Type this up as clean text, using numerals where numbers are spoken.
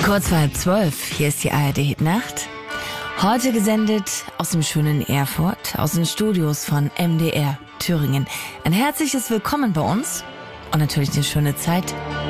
Kurz vor 11:30, hier ist die ARD-Nacht. Heute gesendet aus dem schönen Erfurt, aus den Studios von MDR Thüringen. Ein herzliches Willkommen bei uns und natürlich eine schöne Zeit